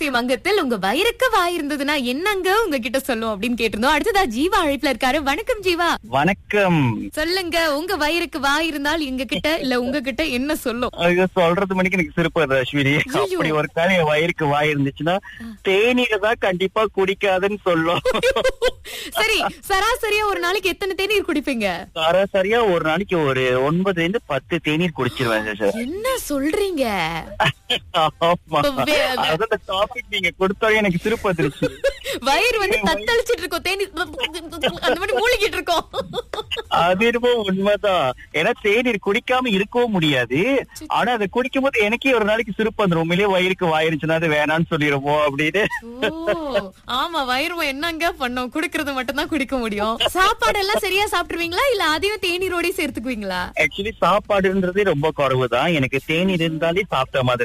விஷயம் அங்கத்தில் உங்க வயிறுக்கு வாய் இருந்ததுன்னா என்னங்க உங்ககிட்ட சொல்லும் அப்படின்னு கேட்டிருந்தோம். அடுத்ததா ஜீவா அழைப்புல இருக்காரு. வணக்கம் ஜீவா. வணக்கம். சொல்லுங்க, உங்க வயிறுக்கு வாய் இருந்தால் எங்க கிட்ட இல்ல உங்ககிட்ட என்ன சொல்லும்? ஐயோ, சொல்றது மணிக்கு எனக்கு சிரிப்பு வருது அஸ்வினி. அப்படி ஒரு காலம் என் வயிறுக்கு வாய் இருந்துச்சுன்னா தேநீரை தான் கண்டிப்பா குடிக்காதுன்னு சொல்லும். சரி, சராசரியா ஒரு நாளைக்கு எத்தனை தேநீர் குடிப்பீங்க? சராசரியா ஒரு நாளைக்கு ஒரு 9 இருந்து 10 தேநீர் குடிச்சிருவேன் சார். என்ன சொல்றீங்க? ஆமா. அதான் இந்த டாபிக் நீங்க கொடுத்தாலே எனக்கு சிரிப்பு வந்துருச்சு. வயிறு வந்து தத்தளிச்சிட்டு இருக்கோம், தேநீர் அந்த மாதிரி மூழ்கிட்டு இருக்கோம். அது என்னமோ உண்மைதான். ஏன்னா தேநீர் குடிக்காம இருக்கவும் முடியாது. ஆனா அதை குடிக்கும் போது எனக்கே ஒரு நாளைக்கு சிரிப்பு வந்துடும். உண்மையிலேயே வயிறுக்கு வாயிருச்சுன்னா அது வேணான்னு சொல்லிடுவோம் அப்படின்னு. ஆமா, வயிறு என்னங்க பண்ணும், குடிக்கிறது மட்டும் தான் குடிக்க முடியும். சாப்பாடு எல்லாம் சரியா சாப்பிட்டுருவீங்களா இல்ல அதையும் தேநீரோட சேர்த்துக்குவீங்களா? ஆக்சுவலி சாப்பாடுன்றதே ரொம்ப குறைவுதான். எனக்கு தேநீர் இருந்தாலே சாப்பிட்ட மாதிரி